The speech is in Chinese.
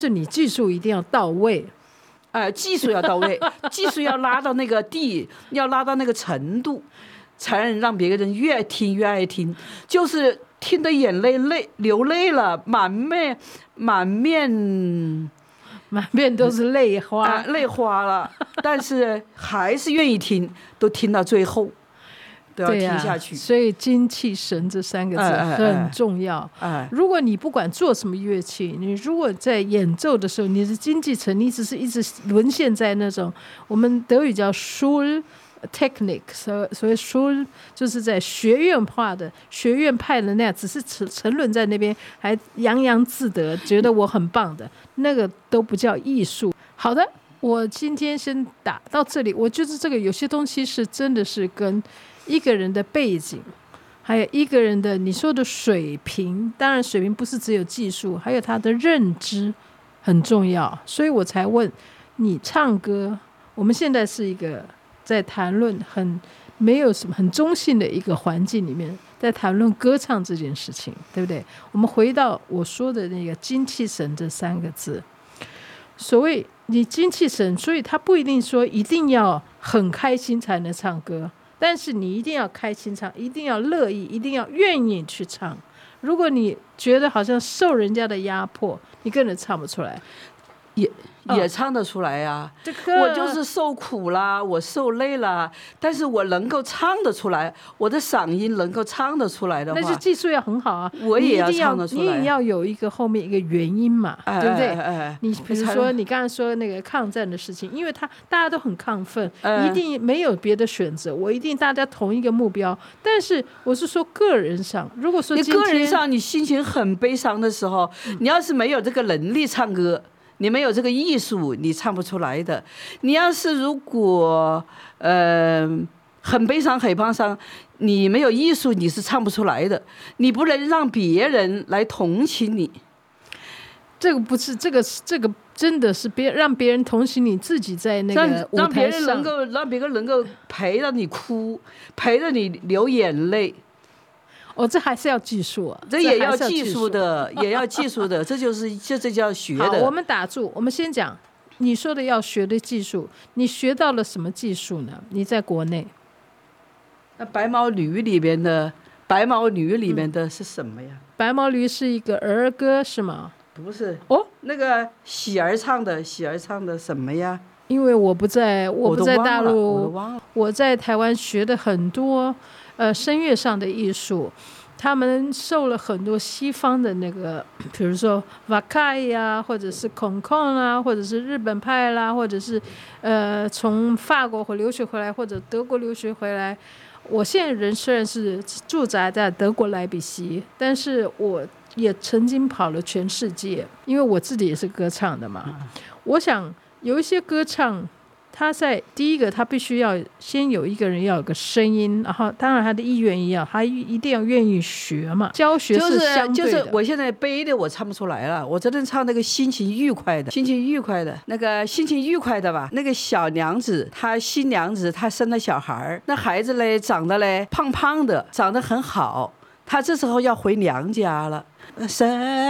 是你技术一定要到位。 技术要到位，技术要拉到那个要拉到那个程度，才能让别人越听越爱听。就是听得眼流泪了，满面都是泪花， 泪花了，但是还是愿意听，都听到最后。都要听下去。 所以精气神这三个字很重要。如果你不管做什么乐器，你如果在演奏的时候你是精气神，你只是一直沦陷在那种我们德语叫 Schultechnik， 所谓 Schul 就是在学院派的那样，只是沉沦在那边还洋洋自得觉得我很棒的，那个都不叫艺术。好的，我今天先打到这里。我觉得这个有些东西是真的是跟一个人的背景，还有一个人的你说的水平，当然水平不是只有技术，还有他的认知很重要。所以我才问你唱歌，我们现在是一个在谈论没有什么很中性的一个环境里面，在谈论歌唱这件事情，对不对？我们回到我说的那个精气神这三个字，所谓你精气神，所以他不一定说一定要很开心才能唱歌，但是你一定要开心唱，一定要乐意，一定要愿意去唱。如果你觉得好像受人家的压迫，你根本唱不出来。 也唱得出来呀、我就是受苦啦，我受累啦，但是我能够唱得出来，我的嗓音能够唱得出来的话， 那就技术要很好啊。 我也要唱得出来， 你也要有一个后面一个原因嘛，对不对？你比如说你刚才说那个抗战的事情，因为大家都很亢奋，一定没有别的选择，我一定大家同一个目标。但是我是说个人上，如果说你个人上你心情很悲伤的时候，你要是没有这个能力唱歌，你没有这个艺术，你唱不出来的。你要是如果很悲伤很悲伤，你没有艺术，你是唱不出来的。你不能让别人来同情你。 这个不是这个真的是让别人同情你，自己在那个舞台上让别人能够陪着你哭，陪着你流眼泪。 这还是要技术啊， 这也要技术的，也要技术的，这叫学的。 好，我们打住，我们先讲你说的要学的技术，你学到了什么技术呢？你在国内， 那白毛驴里面的是什么呀？ 白毛驴是一个儿歌是吗？ 不是那个喜儿唱的什么呀？ 因为我不在大陆，我在台湾学的很多声乐上的艺术，他们受了很多西方的那个，比如说瓦卡呀，或者是孔孔啦，或者是日本派啦，或者是从法国留学回来，或者德国留学回来。我现在人虽然是驻扎在德国莱比锡，但是我也曾经跑了全世界，因为我自己也是歌唱的嘛。我想有一些歌唱，他在第一个他必须要先有一个人要有个声音，然后当然他的意愿也要，他一定要愿意学嘛。教学是相对的， 就是我现在悲的我唱不出来了，我只能唱那个心情愉快的那个心情愉快的吧。那个小娘子，新娘子她生了小孩，那孩子嘞长得嘞胖胖的，长得很好，她这时候要回娘家了。